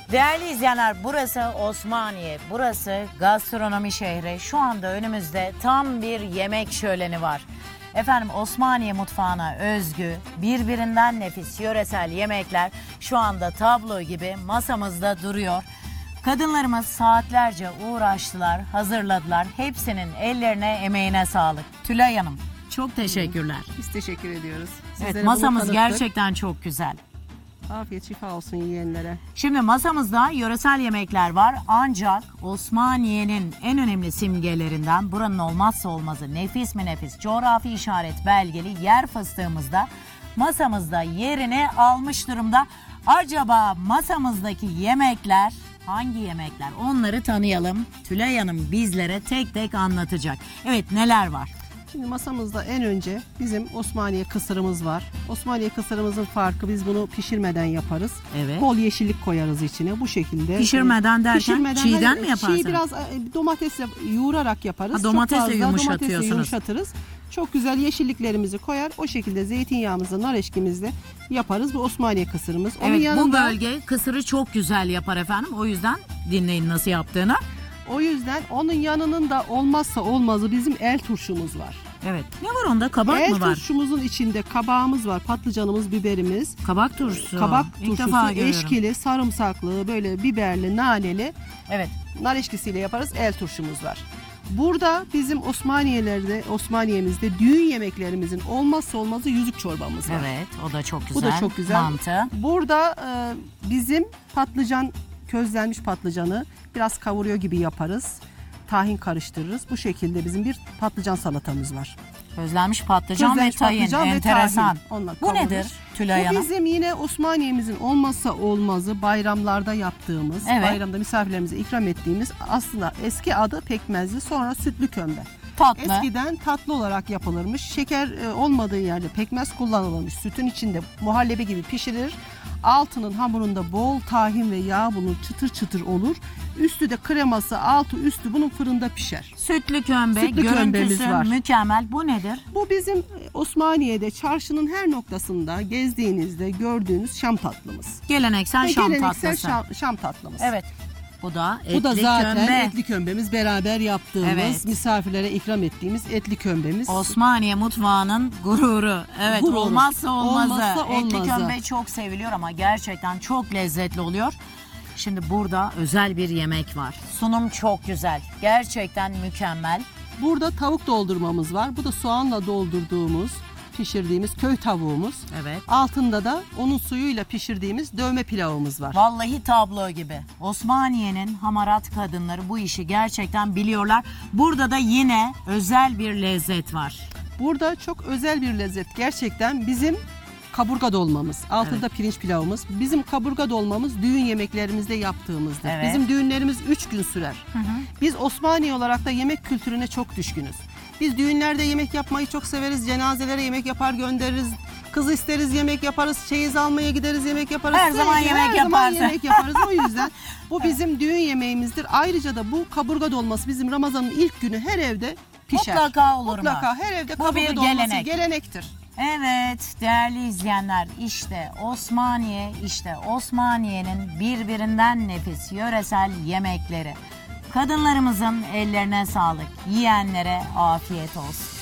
Değerli izleyenler, burası Osmaniye, burası gastronomi şehri. Şu anda önümüzde tam bir yemek şöleni var. Efendim, Osmaniye mutfağına özgü, birbirinden nefis yöresel yemekler şu anda tablo gibi masamızda duruyor. Kadınlarımız saatlerce uğraştılar, hazırladılar. Hepsinin ellerine, emeğine sağlık. Tülay Hanım, çok teşekkürler. Biz teşekkür ediyoruz. Sizlere Evet, bunu masamız tanıttık. gerçekten çok güzel. Afiyet şifa olsun yiyenlere. Şimdi masamızda yöresel yemekler var, ancak Osmaniye'nin en önemli simgelerinden, buranın olmazsa olmazı, nefis mi nefis, coğrafi işaret belgeli yer fıstığımız da masamızda yerini almış durumda. Acaba masamızdaki yemekler hangi yemekler? Onları tanıyalım. Tülay Hanım bizlere tek tek anlatacak. Evet, neler var? Şimdi masamızda en önce bizim Osmaniye kısırımız var. Osmaniye kısırımızın farkı, biz bunu pişirmeden yaparız. Evet. Bol yeşillik koyarız içine bu şekilde. Pişirmeden derken çiğden mi yaparsınız? Çiğ biraz domatesle yoğurarak yaparız. Ha, domatesle Çok fazla yumuşatıyorsunuz. yumuşatırız. Çok güzel yeşilliklerimizi koyar. O şekilde zeytinyağımızla, nar eşkimizle yaparız. Bu Osmaniye kısırımız. Onun Evet, yanında, bu bölge kısırı çok güzel yapar efendim. O yüzden dinleyin nasıl yaptığını. o yüzden onun yanının da olmazsa olmazı bizim el turşumuz var. Evet. Ne var onda? Kabak El mı var? turşumuzun içinde kabağımız var, patlıcanımız, biberimiz. Kabak turşusu. Kabak İlk defa turşusu, görüyorum. eşkili, sarımsaklı, böyle biberli, naneli, Evet. nar eşkisiyle yaparız. El turşumuz var. Burada bizim Osmaniye'mizde düğün yemeklerimizin olmazsa olmazı yüzük çorbamız var. Evet, o da çok güzel. Bu da çok güzel. Mantı. Burada bizim patlıcan, közlenmiş patlıcanı biraz kavuruyor gibi yaparız. Tahin karıştırırız. Bu şekilde bizim bir patlıcan salatamız var. Közlenmiş patlıcan Közlenmiş ve tahin. patlıcan ve Enteresan. tahin. Onunla Bu kavrulur. nedir Tülay Bu Hanım? bizim yine Osmaniye'mizin olmazsa olmazı, bayramlarda yaptığımız, Evet. bayramda misafirlerimize ikram ettiğimiz, aslında eski adı pekmezli, sonra sütlü kömbe. Tatlı. Eskiden tatlı olarak yapılırmış. Şeker olmadığı yerde pekmez kullanılırmış. Sütün içinde muhallebi gibi pişirilir. Altının hamurunda bol tahin ve yağ bulunur. Çıtır çıtır olur. Üstü de kreması, altı üstü bunun fırında pişer. Sütlü kömbe. Sütlü kömbemiz Görüntüsü var. mükemmel. Bu nedir? Bu bizim Osmaniye'de çarşının her noktasında gezdiğinizde gördüğünüz Şam tatlımız. Geleneksel Ve Şam geleneksel tatlısı. Şam tatlımız. Evet. Bu da etli Bu da zaten kömbe. etli kömbemiz, beraber yaptığımız, Evet. misafirlere ikram ettiğimiz etli kömbemiz. Osmaniye mutfağının gururu. Evet, Gururu. olmazsa olmazı. Olmazsa Etli olmazı. kömbe çok seviliyor ama gerçekten çok lezzetli oluyor. Şimdi burada özel bir yemek var. Sunum çok güzel. Gerçekten mükemmel. Burada tavuk doldurmamız var. Bu da soğanla doldurduğumuz, pişirdiğimiz köy tavuğumuz. Evet. Altında da onun suyuyla pişirdiğimiz dövme pilavımız var. Vallahi tablo gibi. Osmaniye'nin hamarat kadınları bu işi gerçekten biliyorlar. Burada da yine özel bir lezzet var. Burada çok özel bir lezzet. Gerçekten bizim kaburga dolmamız. Altında pirinç pilavımız. Bizim kaburga dolmamız düğün yemeklerimizde yaptığımızdır. Evet. Bizim düğünlerimiz 3 gün sürer. Biz Osmaniye olarak da yemek kültürüne çok düşkünüz. Biz düğünlerde yemek yapmayı çok severiz. Cenazelere yemek yapar göndeririz. Kız isteriz, yemek yaparız. Çeyiz almaya gideriz, yemek yaparız. Her zaman yemek her zaman yaparsın. yemek yaparız. O yüzden bu bizim düğün yemeğimizdir. Ayrıca da bu kaburga dolması bizim Ramazan'ın ilk günü her evde pişer. Mutlaka olur mu? Mutlaka her evde Bu kaburga bir dolması gelenek. gelenektir. Evet değerli izleyenler, işte Osmaniye, işte Osmaniye'nin birbirinden nefis yöresel yemekleri. Kadınlarımızın ellerine sağlık, yiyenlere afiyet olsun.